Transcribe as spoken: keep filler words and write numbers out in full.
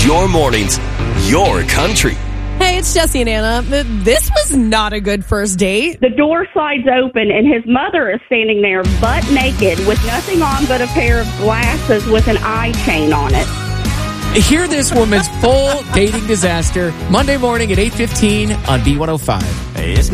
Your mornings, your country. Hey, it's Jesse and Anna. This was not a good first date. The door slides open, and his mother is standing there butt naked with nothing on but a pair of glasses with an eye chain on it. Hear this woman's full dating disaster Monday morning at eight fifteen on B one oh five. It's